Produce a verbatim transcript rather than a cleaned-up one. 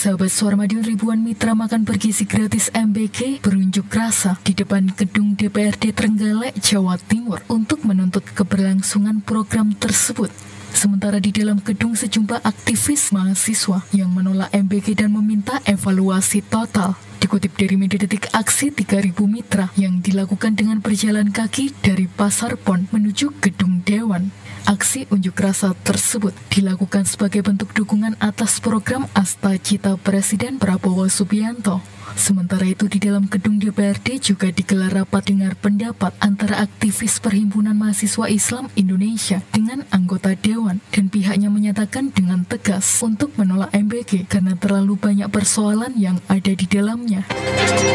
Sahabat Suara Madiun, ribuan mitra makan bergizi gratis M B K berunjuk rasa di depan gedung D P R D Trenggalek, Jawa Timur untuk menuntut keberlangsungan program tersebut. Sementara di dalam gedung sejumlah aktivis mahasiswa yang menolak M B K dan meminta evaluasi total. Dikutip dari media detik, aksi tiga ribu mitra yang dilakukan dengan berjalan kaki dari Pasar Pon menuju gedung Dewan. Aksi unjuk rasa tersebut dilakukan sebagai bentuk dukungan atas program Asta Cita Presiden Prabowo Subianto. Sementara itu di dalam gedung D P R D juga digelar rapat dengar pendapat antara aktivis Perhimpunan Mahasiswa Islam Indonesia dengan anggota Dewan, dan pihaknya menyatakan dengan tegas untuk menolak M B K karena terlalu banyak persoalan yang ada di dalamnya.